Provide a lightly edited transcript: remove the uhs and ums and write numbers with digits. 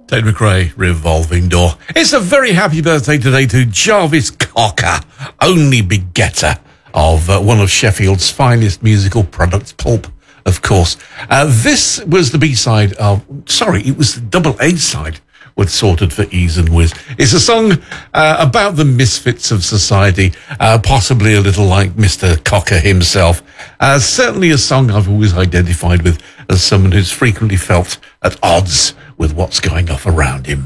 Tate McRae, Revolving Door. It's a very happy birthday today to Jarvis Cocker, only begetter of one of Sheffield's finest musical products, Pulp, of course. This was the B-side of, it was the double A-side with Sorted for Ease and Whiz. It's a song about the misfits of society, possibly a little like Mr. Cocker himself. Certainly a song I've always identified with as someone who's frequently felt at odds with what's going off around him.